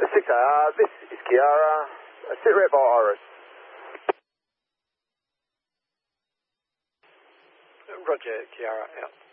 This is Kiara. Sit rep Iris. Roger, Kiara, out.